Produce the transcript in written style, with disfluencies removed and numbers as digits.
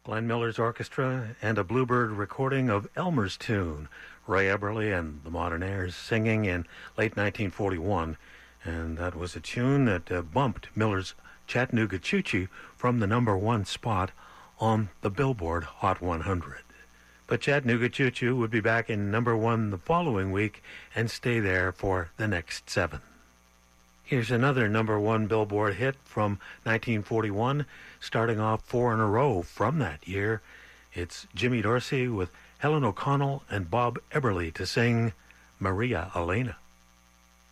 Glenn Miller's orchestra, and a Bluebird recording of Elmer's tune, Ray Eberly and the Modernaires singing in late 1941. And that was a tune that bumped Miller's Chattanooga Choo Choo from the #1 spot on the Billboard Hot 100. But Chattanooga Choo Choo would be back in #1 the following week and stay there for the next 7. Here's another #1 Billboard hit from 1941, starting off 4 in a row from that year. It's Jimmy Dorsey with Helen O'Connell and Bob Eberly to sing Maria Elena.